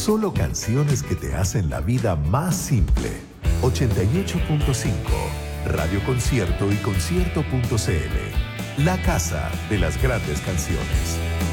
Solo canciones que te hacen la vida más simple. 88.5, Radio Concierto y concierto.cl. La casa de las grandes canciones.